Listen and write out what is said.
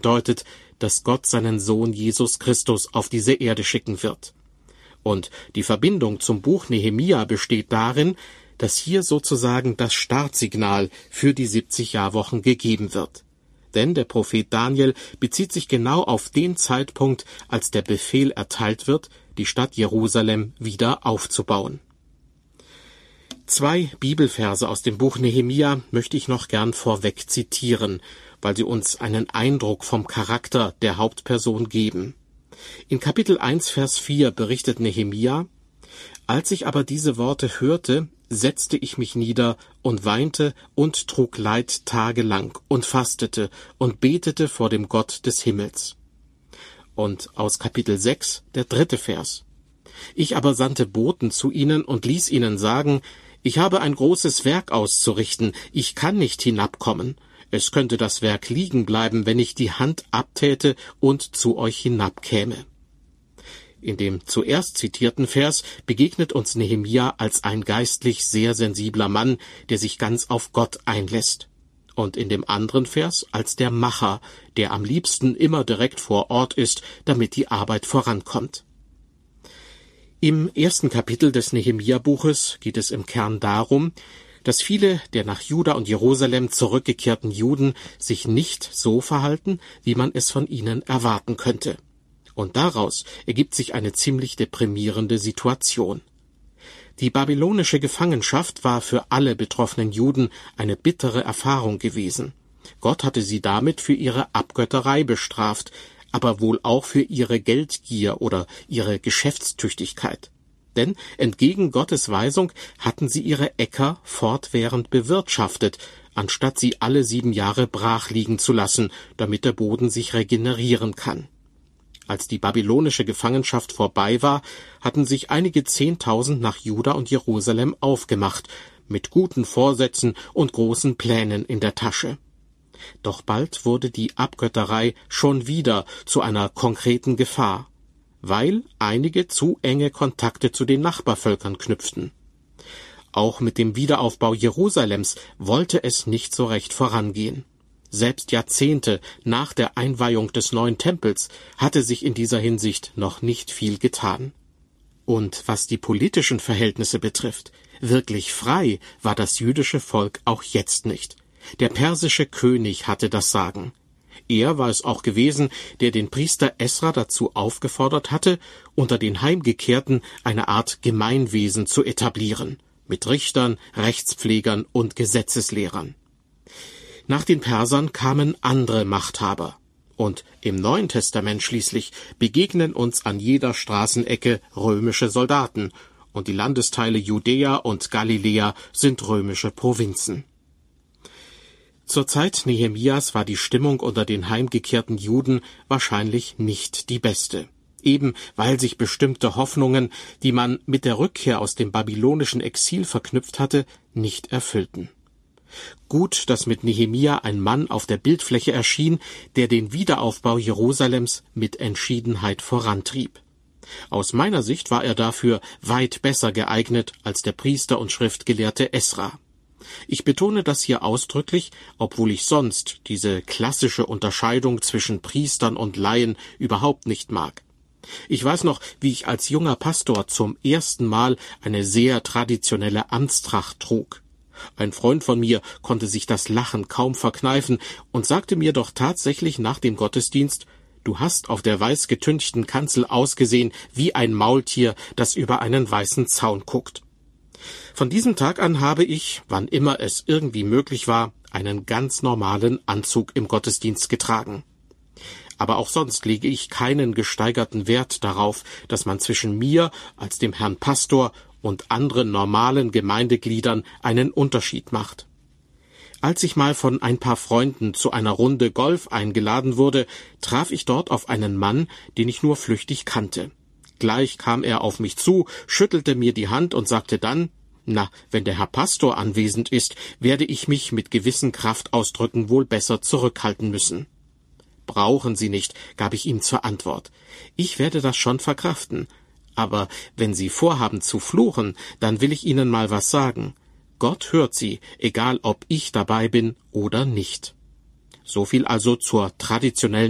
bedeutet, dass Gott seinen Sohn Jesus Christus auf diese Erde schicken wird. Und die Verbindung zum Buch Nehemia besteht darin, dass hier sozusagen das Startsignal für die 70 Jahrwochen gegeben wird. Denn der Prophet Daniel bezieht sich genau auf den Zeitpunkt, als der Befehl erteilt wird, die Stadt Jerusalem wieder aufzubauen. 2 Bibelverse aus dem Buch Nehemia möchte ich noch gern vorweg zitieren, weil sie uns einen Eindruck vom Charakter der Hauptperson geben. In Kapitel 1, Vers 4 berichtet Nehemia: Als ich aber diese Worte hörte, setzte ich mich nieder und weinte und trug Leid tagelang und fastete und betete vor dem Gott des Himmels. Und aus Kapitel 6, der 3. Vers: Ich aber sandte Boten zu ihnen und ließ ihnen sagen: Ich habe ein großes Werk auszurichten, ich kann nicht hinabkommen. Es könnte das Werk liegen bleiben, wenn ich die Hand abtäte und zu euch hinabkäme. In dem zuerst zitierten Vers begegnet uns Nehemia als ein geistlich sehr sensibler Mann, der sich ganz auf Gott einlässt. Und in dem anderen Vers als der Macher, der am liebsten immer direkt vor Ort ist, damit die Arbeit vorankommt. Im 1. Kapitel des Nehemia-Buches geht es im Kern darum, dass viele der nach Juda und Jerusalem zurückgekehrten Juden sich nicht so verhalten, wie man es von ihnen erwarten könnte. Und daraus ergibt sich eine ziemlich deprimierende Situation. Die babylonische Gefangenschaft war für alle betroffenen Juden eine bittere Erfahrung gewesen. Gott hatte sie damit für ihre Abgötterei bestraft, aber wohl auch für ihre Geldgier oder ihre Geschäftstüchtigkeit. Denn entgegen Gottes Weisung hatten sie ihre Äcker fortwährend bewirtschaftet, anstatt sie alle 7 Jahre brach liegen zu lassen, damit der Boden sich regenerieren kann. Als die babylonische Gefangenschaft vorbei war, hatten sich einige 10.000 nach Juda und Jerusalem aufgemacht, mit guten Vorsätzen und großen Plänen in der Tasche. Doch bald wurde die Abgötterei schon wieder zu einer konkreten Gefahr, weil einige zu enge Kontakte zu den Nachbarvölkern knüpften. Auch mit dem Wiederaufbau Jerusalems wollte es nicht so recht vorangehen. Selbst Jahrzehnte nach der Einweihung des neuen Tempels hatte sich in dieser Hinsicht noch nicht viel getan. Und was die politischen Verhältnisse betrifft, wirklich frei war das jüdische Volk auch jetzt nicht. Der persische König hatte das Sagen. Er war es auch gewesen, der den Priester Esra dazu aufgefordert hatte, unter den Heimgekehrten eine Art Gemeinwesen zu etablieren, mit Richtern, Rechtspflegern und Gesetzeslehrern. Nach den Persern kamen andere Machthaber. Und im Neuen Testament schließlich begegnen uns an jeder Straßenecke römische Soldaten, und die Landesteile Judäa und Galiläa sind römische Provinzen. Zur Zeit Nehemias war die Stimmung unter den heimgekehrten Juden wahrscheinlich nicht die beste, eben weil sich bestimmte Hoffnungen, die man mit der Rückkehr aus dem babylonischen Exil verknüpft hatte, nicht erfüllten. Gut, dass mit Nehemia ein Mann auf der Bildfläche erschien, der den Wiederaufbau Jerusalems mit Entschiedenheit vorantrieb. Aus meiner Sicht war er dafür weit besser geeignet als der Priester und Schriftgelehrte Esra. Ich betone das hier ausdrücklich, obwohl ich sonst diese klassische Unterscheidung zwischen Priestern und Laien überhaupt nicht mag. Ich weiß noch, wie ich als junger Pastor zum ersten Mal eine sehr traditionelle Amtstracht trug. Ein Freund von mir konnte sich das Lachen kaum verkneifen und sagte mir doch tatsächlich nach dem Gottesdienst: Du hast auf der weiß getünchten Kanzel ausgesehen wie ein Maultier, das über einen weißen Zaun guckt. Von diesem Tag an habe ich, wann immer es irgendwie möglich war, einen ganz normalen Anzug im Gottesdienst getragen. Aber auch sonst lege ich keinen gesteigerten Wert darauf, dass man zwischen mir als dem Herrn Pastor und anderen normalen Gemeindegliedern einen Unterschied macht. Als ich mal von ein paar Freunden zu einer Runde Golf eingeladen wurde, traf ich dort auf einen Mann, den ich nur flüchtig kannte. Gleich kam er auf mich zu, schüttelte mir die Hand und sagte dann: Na, wenn der Herr Pastor anwesend ist, werde ich mich mit gewissen Kraftausdrücken wohl besser zurückhalten müssen. Brauchen Sie nicht, gab ich ihm zur Antwort. Ich werde das schon verkraften. Aber wenn Sie vorhaben zu fluchen, dann will ich Ihnen mal was sagen. Gott hört Sie, egal ob ich dabei bin oder nicht. So viel also zur traditionellen